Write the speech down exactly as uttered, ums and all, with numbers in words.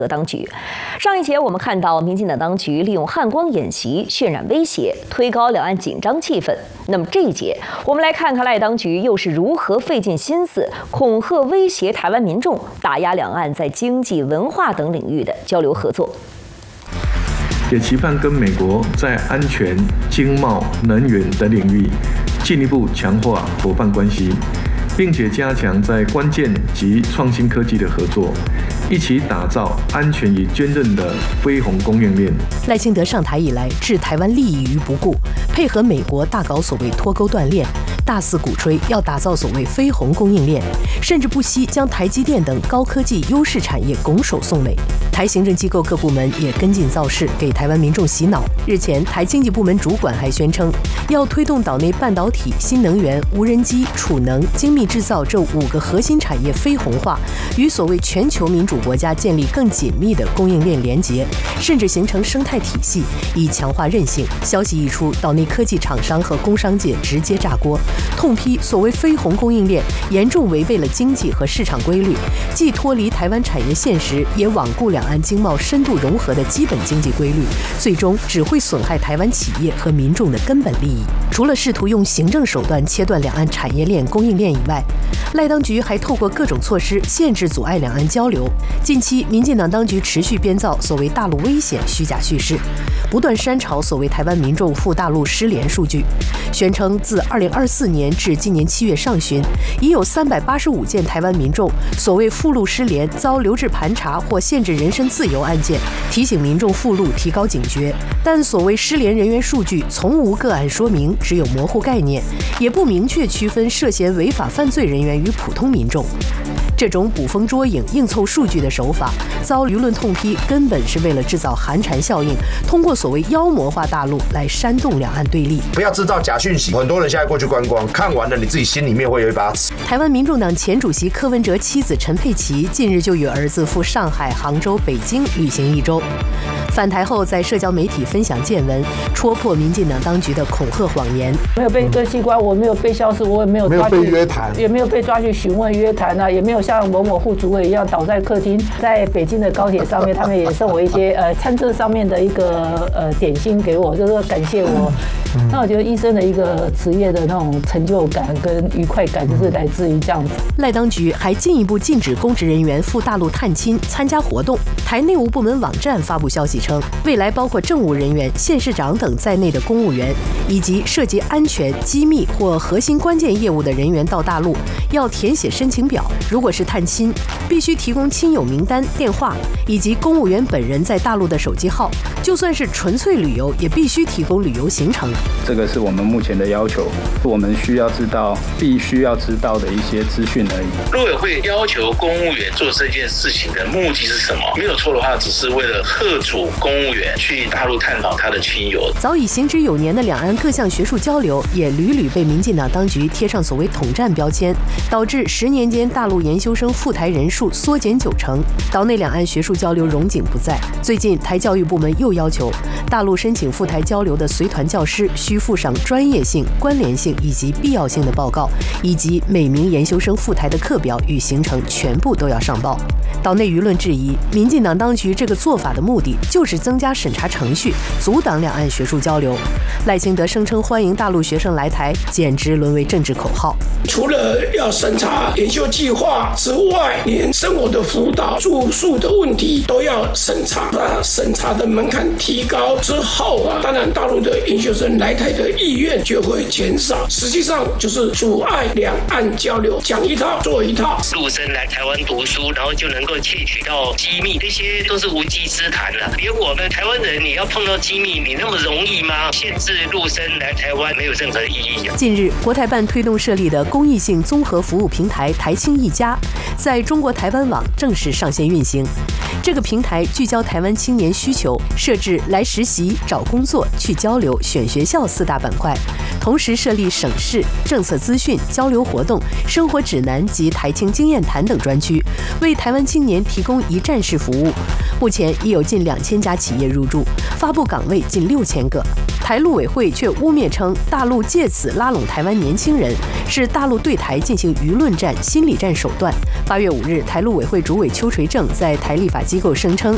当局。上一节我们看到，民进党当局利用汉光演习渲染威胁，推高两岸紧张气氛。那么这一节，我们来看看赖当局又是如何费尽心思恐吓威胁台湾民众，打压两岸在经济、文化等领域的交流合作。 也期盼跟美国在安全、经贸、能源等领域进一步强化伙伴关系，并且加强在关键及创新科技的合作，一起打造安全与坚韧的飞鸿供应链。 赖清德上台以来，置台湾利益于不顾，配合美国大搞所谓脱钩断链，大肆鼓吹要打造所谓飞鸿供应链，甚至不惜将台积电等高科技优势产业拱手送美。台行政机构各部门也跟进造势，给台湾民众洗脑。日前，台经济部门主管还宣称，要推动岛内半导体、新能源、无人机、储能、精密制造这五个核心产业飞鸿化，与所谓全球民主国家建立更紧密的供应链连结，甚至形成生态体系，以强化韧性。消息一出，岛内科技厂商和工商界直接炸锅，痛批所谓飞鸿供应链严重违背了经济和市场规律，既脱离台湾产业现实，也罔顾两岸经贸深度融合的基本经济规律，最终只会损害台湾企业和民众的根本利益。除了试图用行政手段切断两岸产业链、供应链以外，赖当局还透过各种措施限制、阻碍两岸交流。近期，民进党当局持续编造所谓大陆危险虚假叙事，不断删抄所谓台湾民众赴大陆失联数据，宣称自二零二四年至今年七月上旬，已有三百八十五件台湾民众所谓赴陆失联遭留置盘查或限制人身自由案件，提醒民众赴陆提高警觉。但所谓失联人员数据从无个案说明，只有模糊概念，也不明确区分涉嫌违法犯罪人员与普通民众。这种捕风捉影、硬凑数据的手法，遭舆论痛批，根本是为了制造寒蝉效应，通过所谓妖魔化大陆来煽动两岸对立。 不要制造假讯息，很多人现在过去观光，看完了你自己心里面会有一把尺。 台湾民众党前主席柯文哲妻子陈佩琪近日就与儿子赴上海、杭州、北京旅行一周。返台后，在社交媒体分享见闻，戳破民进党当局的恐吓谎言。 没有被割器官，我没有被消失，我也没有抓去没有被约谈， 也没有被抓去询问约谈啊，也没有像某某副主委一样倒在客厅。在北京的高铁上面，他们也送我一些呃餐车上面的一个呃点心给我，就是说感谢我。嗯、那我觉得医生的一个职业的那种成就感跟愉快感，就是来自于这样子。 赖当局还进一步禁止公职人员赴大陆探亲、参加活动。台内务部门网站发布消息称，未来包括政务人员、县市长等在内的公务员，以及涉及安全、机密或核心关键业务的人员到大陆，要填写申请表。如果是探亲，必须提供亲友名单、电话，以及公务员本人在大陆的手机号。就算是纯粹旅游，也必须提供旅游行程。 这个是我们目前的要求，我们需要知道、必须要知道的一些资讯而已。 陆委会要求公务员做这件事情的目的是什么？没有错的话，只是为了吓阻公务员去大陆探讨他的亲友。 早已行之有年的两岸各项学术交流，也屡屡被民进党当局贴上所谓统战标签，导致十年间大陆研修生赴台人数缩减九成，岛内两岸学术交流荣景不再。最近，台教育部门又要求大陆申请赴台交流的随团教师需附上专业性、关联性以及必要性的报告，以及每名研修生赴台的课表与行程全部都要上报。岛内舆论质疑，民进党当局这个做法的目的就是增加审查程序，阻挡两岸学术交流。赖清德声称欢迎大陆学生来台，简直沦为政治口号。 除了要审查研修计划之外，连生活的辅导、住宿的问题都要审查。把审查的门槛提高之后啊，当然大陆的研修生来台的意愿就会减少，实际上就是阻碍两岸交流，讲一套做一套。 陆生来台湾读书，然后就能够窃取到机密，这些都是无稽之谈了。连我们台湾人，你要碰到机密，你那么容易吗？限制陆生来台湾没有任何意义。 近日，国台办推动设立的公益性综合服务平台台青一家，在中国台湾网正式上线运行。这个平台聚焦台湾青年需求，设置来实习、找工作、去交流、选学校四大板块，同时设立省市、政策资讯、交流活动、生活指南及台青经验谈等专区，为台湾青年提供一站式服务。目前已有近两千家企业入驻，发布岗位近六千个。台陆委会却污蔑称，大陆借此拉拢台湾年轻人，是大陆对台进行舆论战、心理战手段。八月五日，台陆委会主委邱垂正在台立法机构声称，